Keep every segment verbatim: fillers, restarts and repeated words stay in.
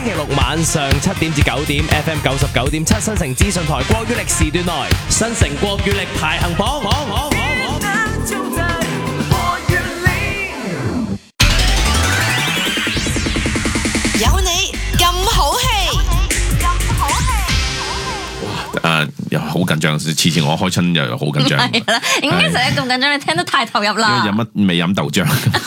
星期六晚上七點至九點 ，F M 九十九點七新城資訊台國語力時段內，新城國語力排行榜。 有你咁好氣，咁好氣。哇！誒，又好緊張，次次我開親又好緊張。 係啦，點解成日咁緊張？你聽得太投入啦。 飲乜未飲豆漿？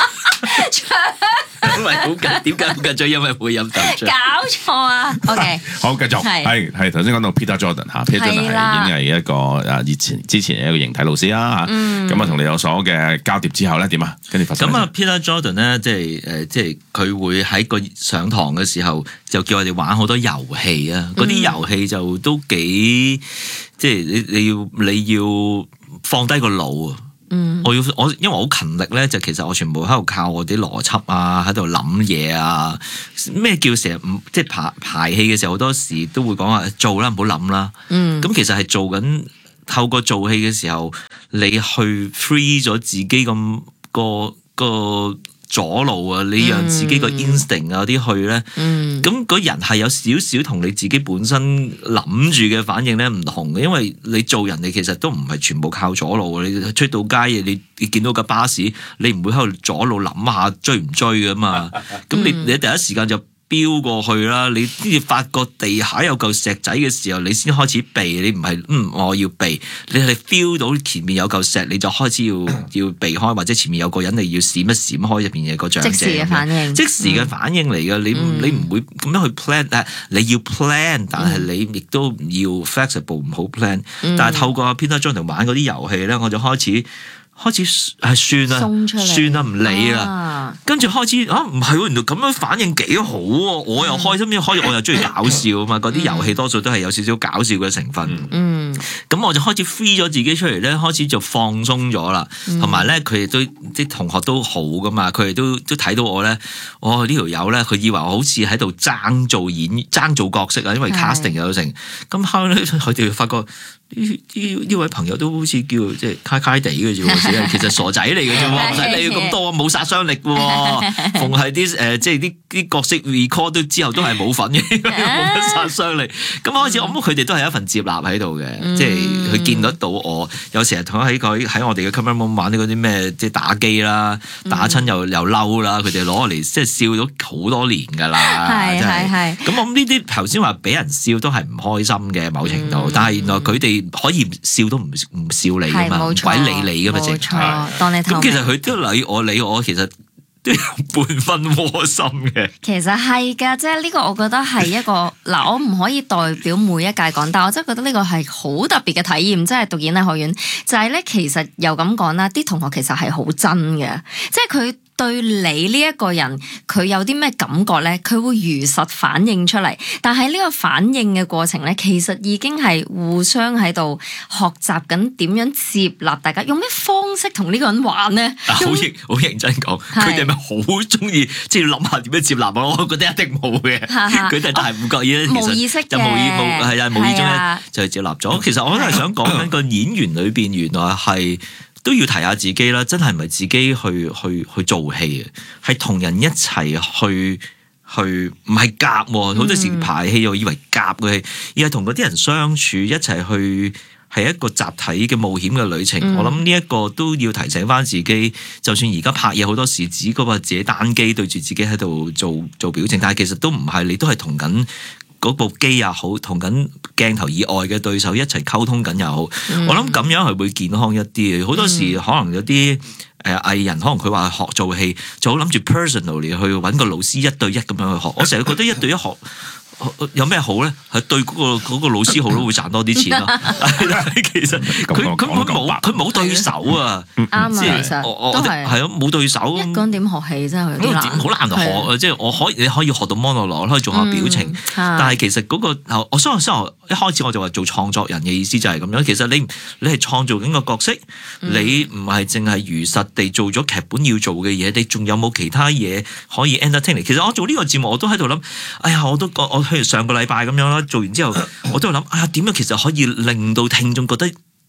因為好緊，點解好緊張？因為會飲豆漿。 搞錯啊 ！OK， 好繼續，係係頭先講到 Peter Jordan 嚇，Peter Jordan 係已經係一個誒以前之前一個形體老師啦嚇，咁啊同你有所嘅交疊之後咧點啊？跟住發生咁啊 Peter Jordan 咧，即係誒，即係佢會喺個上堂嘅時候就叫我哋玩好多遊戲啊！嗰啲遊戲就都幾即係你你要你要放低個腦啊！嗯、我要我因為我好勤力咧，就其實我全部喺度靠我啲邏輯啊，喺度諗嘢啊。咩叫成日唔即係排排戲嘅時候，好多時都會講話做啦，唔好諗啦。咁、嗯、其實係做緊透過做戲嘅時候，你去 free 咗自己咁個個左腦啊，你讓自己個 instinct 啊啲去咧，咁嗰、嗯、人係有少少同你自己本身諗住嘅反應咧唔同嘅，因為你做人你其實都唔係全部靠左腦嘅，你出到街你你見到架巴士，你唔會喺度左腦諗下追唔追㗎嘛，咁你你第一時間就飆過去啦，你先至發覺地下有嚿石仔嘅時候，你先開始避，你唔係嗯我要避，你係 feel 到前面有嚿石，你就開始要要避開，或者前面有個人你要閃一閃開入邊嘅個障礙。 即時嘅反應， 即時嘅反應嚟嘅，你、嗯、你唔會咁樣去 plan， 但係你要 plan， 但係你亦都要 flexible， 唔好 plan、嗯。但係透過 Peter Jordan 玩嗰啲遊戲咧，我就開始。開始係算啦，算啦唔理啦，跟住、啊、開始啊唔係喎，原來咁樣反應幾好喎、啊，我又開心，開始我又中意搞笑啊嘛，嗰啲遊戲多數都係有少少搞笑嘅成分。嗯，咁我就開始 free 咗自己出嚟咧，開始就放鬆咗啦，同埋咧佢哋都啲同學都好噶嘛，佢哋都都睇到我咧，我呢條友咧，佢以為我好似喺度爭做演爭做角色啊，因為 casting 有成，咁後咧佢哋發覺。呢呢位朋友都好似叫即係揩揩地嘅啫喎，其實傻仔嚟嘅啫喎，唔使理咁多，冇殺傷力喎。逢係啲誒，即係啲啲角色 record 都之後都係冇份嘅，冇乜殺傷力。咁開始我諗佢哋都係一份接納喺度嘅，嗯、即係佢見得到我。有時同喺佢喺我哋嘅 camera room 玩啲嗰啲咩，即係打機啦，打親又又嬲啦，佢哋攞我嚟即係笑咗好多年㗎啦。係係係。咁我諗呢啲頭先話俾人笑都係唔開心嘅某程度，嗯、但係原來佢哋。可以笑都唔唔笑你噶嘛，唔鬼理你噶嘛，直係。咁其實佢都理我理我，其實都有半分窩心嘅。 其實係噶，即係呢個我覺得係一個嗱，我唔可以代表每一屆講，但係我真係覺得呢個係好特別嘅體驗，即係讀演藝學院就係、是、咧，其實又咁講啦，啲同學其實係好真嘅，即係佢。對你呢一個人，佢有啲咩感覺咧？佢會如實反映出嚟，但係呢個反應嘅過程咧，其實已經係互相喺度學習緊點樣接納大家，用咩方式同呢個人玩咧？ 好認好認真講，佢哋咪好中意，即係諗下點樣接納我。我覺得一定冇嘅，佢哋但係唔覺意咧，其實冇意識嘅， 就無意冇係啊，無意中咧就係接納咗。其實我都係想講緊個演員裏邊，原來係。都要提下自己啦，真係唔係自己去去去做戲嘅，係同人一齊去去，唔係夾喎。好多時排戲又以為夾嘅戲，而係同嗰啲人相處一齊去，係一個集體嘅冒險嘅旅程。嗯、我諗呢一個都要提醒翻自己，就算而家拍嘢好多時只嗰個自己單機對住自己喺度做做表情，但係其實都唔係，你都係同緊。嗰部機又好，同緊鏡頭以外嘅對手一齊溝通緊又好，嗯、我諗咁樣係會健康一啲嘅。好多時可能有啲誒藝人，可能佢話學做戲，就好諗住 personally 去揾個老師一對一咁樣去學。我成日覺得一對一學。有咩好咧？係對嗰個嗰個老師好都會賺多啲錢咯。其實佢佢佢冇佢冇對手啊， 啱啊，其實都係係咯，冇對手。 一個人點學戲真係好難， 好難學啊！即係我可以你可以學到 monologue，可以做下表情，但係其實嗰個我所以所以一開始我就話做創作人嘅意思就係咁樣。其實你你係創造緊個角色，你唔係淨係如實地做咗劇本要做嘅嘢，你仲有冇其他嘢可以 entertain 你？其實我做呢個節目我都喺度諗，哎呀，我都覺我。譬如上個禮拜咁樣啦，做完之後我都諗，哎呀點樣其實可以令到聽眾覺得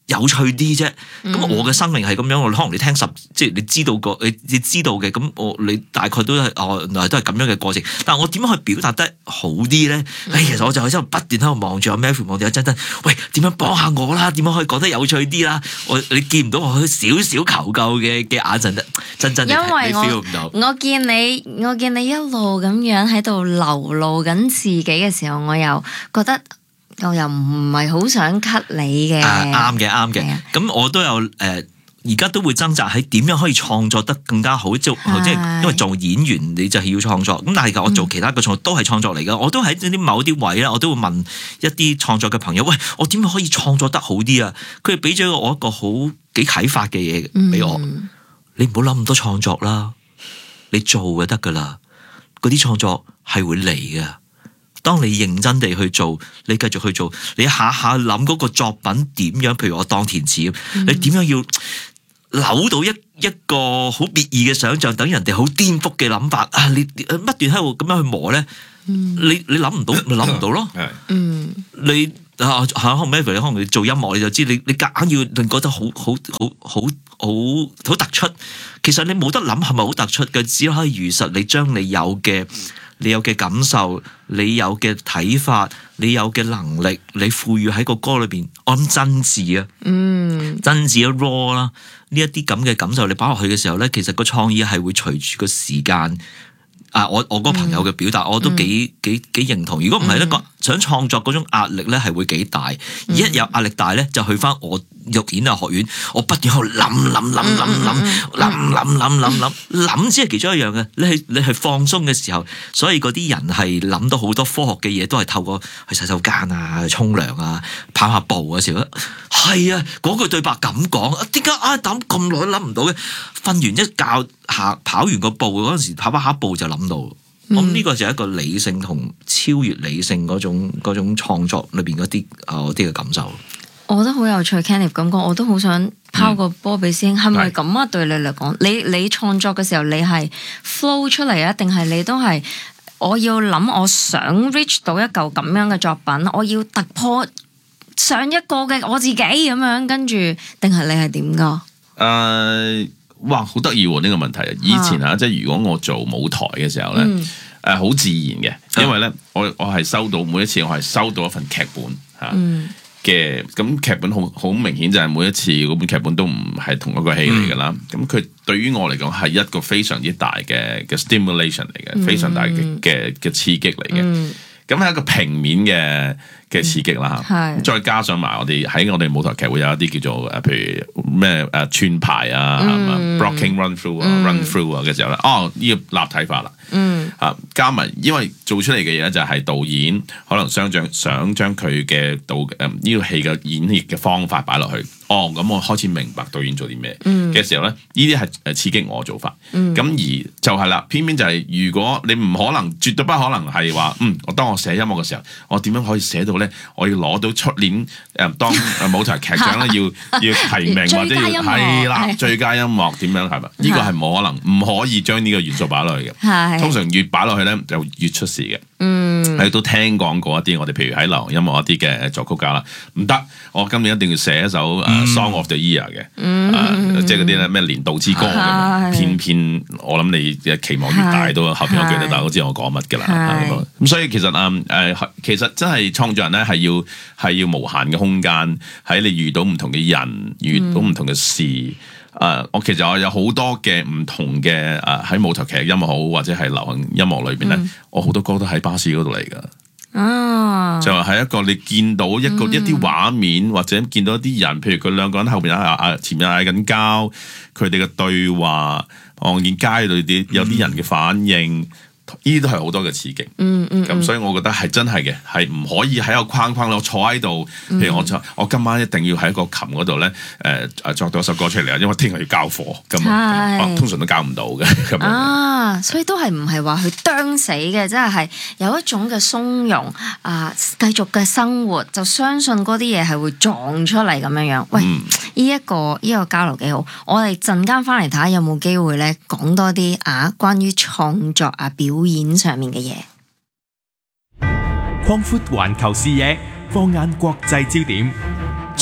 有趣啲啫？咁、 嗯、 我嘅生命係咁樣，可能你聽十，即係你知道個，你你知道嘅，咁我你大概都係哦，原來都係咁樣嘅過程。但係我點樣去表達得好啲咧？誒、嗯，其實我就喺度不斷喺度望住阿 Matthew，望住阿珍珍，喂，點樣幫下我啦？點樣可以講得有趣啲啦？我你見唔到我少少求救嘅嘅眼神，珍珍， 因為你 feel 唔到。 我見你，我見你一路咁樣喺度流露緊自己嘅時候，我又覺得。我又唔係好想 cut 你嘅， 啱嘅啱嘅。咁我都有誒，而、呃、家都會掙扎喺點樣可以創作得更加好，即係因為做演員你就係要創作。咁但係我做其他嘅創作都係創作嚟㗎。我都喺啲某啲位咧，我都會問一啲創作嘅朋友，喂，我點樣可以創作得好啲啊？佢哋俾咗我一個好幾啟發嘅嘢俾我。嗯、你唔好諗咁多創作啦，你做就得噶啦。嗰啲創作係會嚟㗎。當你認真地去做，你繼續去做，你下下諗嗰個作品點樣？譬如我當填詞，嗯、你點樣要扭到一一個好別異嘅想像，等人哋好顛覆嘅諗法啊！你不斷喺度咁樣去磨咧、嗯，你你諗唔到，咪諗唔到咯。嗯，你啊嚇，可能你可能你做音樂你就知，你你夾硬要令覺得好好好好好好突出，其實你冇得諗係咪好突出嘅，只可以如實你將你有嘅。你有嘅感受，你有嘅睇法，你有嘅能力，你賦予喺個歌裏邊，按真摯啊，嗯，真摯啊 raw 啦，呢一啲咁嘅感受，你擺落去嘅時候咧，其實個創意係會隨住個時間啊，我我嗰個朋友嘅表達，我都幾、嗯、幾幾認同。如果唔係咧，個、嗯、想創作嗰種壓力咧係會幾大，而一有壓力大咧，就去翻我育演藝學院，我不斷喺度諗諗諗諗諗諗諗諗諗諗諗，只係其中一樣嘅。你係你係放鬆嘅時候，所以嗰啲人係諗到好多科學嘅嘢，都係透過去洗手間啊、沖涼啊、跑下步嘅時候，係啊，嗰句對白咁講，點解啊諗咁耐都諗唔到嘅？瞓完一覺下跑完個步嗰陣時，跑跑下步就諗到。咁呢、嗯、個就係一個理性同超越理性嗰種嗰種創作裏邊嗰啲啊啲嘅感受。 我覺得好有趣 Kenneth 咁講，我都好想拋個波俾師兄，係咪咁啊？對你嚟講，你你創作嘅時候，你係 flow 出嚟啊，定係你都係我要諗，我想 reach 到一嚿咁樣嘅作品，我要突破上一個嘅我自己咁樣，跟住定係你係點噶？ 誒、uh 哇，好得意喎！呢、這個問題，以前啊，即係如果我做舞台嘅時候咧，誒、嗯，好、呃、自然嘅，因為咧，我我係收到每一次，我係收到一份劇本吓嘅，咁、嗯、劇本好好明顯就係每一次嗰本劇本都唔係同一個戲嚟噶啦，咁佢、嗯、對於我嚟講係一個非常之大嘅嘅 stimulation 嚟嘅，嗯、非常大嘅嘅嘅刺激嚟嘅，咁係、嗯、一個平面嘅嘅刺激啦嚇，嗯、再加上埋我哋喺我哋舞台劇會有一啲叫做誒，譬如咩誒串排啊、嗯、blocking run through 啊、嗯、run through 啊嘅時候咧，哦呢、這個立體化啦，嗯啊加埋，因為做出嚟嘅嘢就係導演可能想將想將佢嘅導誒呢個戲嘅演繹嘅方法擺落去，哦咁我開始明白導演做啲咩嘅時候咧，呢啲係誒刺激我做法，咁、嗯、而就係啦，偏偏就係、是、如果你唔可能，絕對不可能係話，嗯，我當我寫音樂嘅時候，我點樣可以寫到咧？我要攞到出年誒當舞台劇獎咧，要要提名或者要係啦，最佳音樂點樣係咪？呢個係冇可能，唔可以將呢個元素擺落去嘅。通常越擺落去咧，就越出事嘅。嗯，你都聽講過一啲我哋譬如喺流行音樂一啲嘅作曲家啦，唔得，我今年一定要寫一首誒 Song of the Year 嘅，即係嗰啲咧咩年度之歌咁。偏偏我諗你嘅期望越大，都後邊我記得大家都知我講乜㗎啦。咁所以其實誒誒，其實真係創作人咧係要係要無限嘅空間，喺你遇到唔同嘅人，遇到唔同嘅事。誒、uh, 我其實我有好多嘅唔同嘅誒喺舞台劇音樂好，或者係流行音樂裏邊咧，嗯、我好多歌都喺巴士嗰度嚟噶。哦，就係喺一個你見到一個、嗯、一啲畫面，或者見到一啲人，譬如佢兩個人後邊啊啊前面嗌緊交，佢哋嘅對話，望見街裏啲有啲人嘅反應。嗯呢啲都係好多嘅刺激，嗯嗯，咁所以我覺得係真係嘅，係唔可以喺個框框度坐喺度。譬如我我今晚一定要喺個琴嗰度咧，誒誒作到一首歌出嚟啊，因為聽日要交貨，咁通常都交唔到嘅。咁啊，所以都係唔係話去啄死嘅，即係係有一種嘅鬆容啊，繼續嘅生活，就相信嗰啲嘢係會撞出嚟咁樣樣。喂，呢一個呢個交流幾好，我哋陣間翻嚟睇下有冇機會咧講多啲啊，關於創作啊表表演上面嘅嘢， 擴闊環球視野，放眼國際焦點，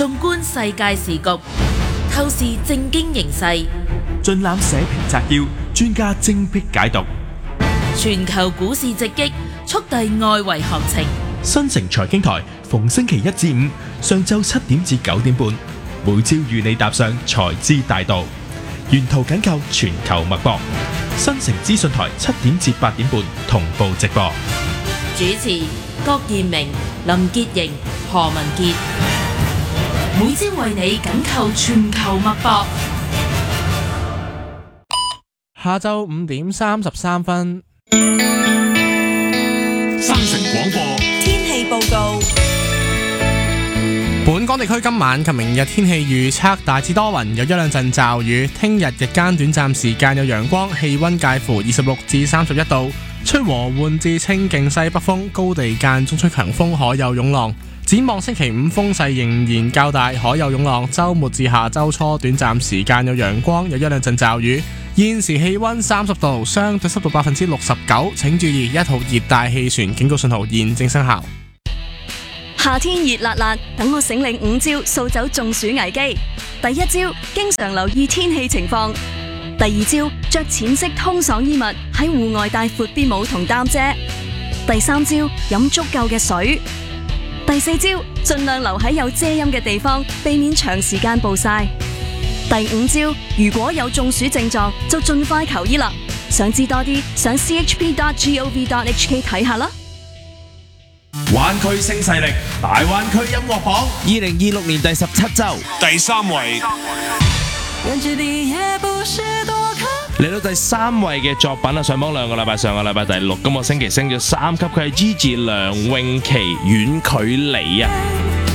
縱觀世界時局，透視政經形勢， 盡覽社評摘要，專家精闢解讀。 全球股市直擊，速遞外圍行情。 新城財經台逢星期一至五上晝七點至九點半，每朝與你踏上財資大道，沿途緊扣全球脈搏。新城資訊台七點至八點半同步直播。 主持郭燕明、林潔瑩、何文傑，每朝為你緊扣全球脈搏。 下晝五點三十三分， 新城廣播天氣報告。 本港地區今晚及明日天氣預測大致多雲，有一兩陣驟雨。聽日日間短暫時間有陽光，氣溫介乎二十六至三十一度，吹和緩至清勁西北風，高地間中吹強風，可有湧浪。展望星期五風勢仍然較大，可有湧浪。週末至下週初短暫時間有陽光，有一兩陣驟雨。現時氣溫三十度，相對濕度百分之六十九。請注意，一號熱帶氣旋警告信號現正生效。 夏天熱辣辣，等我醒領五招掃走中暑危機。第一招，經常留意天氣情況。第二招，着淺色通爽衣物，喺戶外帶闊邊帽同擔遮。第三招，飲足夠嘅水。第四招，盡量留喺有遮陰嘅地方，避免長時間暴曬。第五招，如果有中暑症狀，就盡快求醫啦。想知多啲，上 c h p dot gov dot h k 睇下啦。 灣區新勢力，大灣區音樂榜，二零二六年第十七週第三位， 嚟到第三位嘅作品啊，上榜兩個禮拜，上個禮拜第六，今個星期升咗三級，佢係 Gigi 梁詠琪遠距離啊。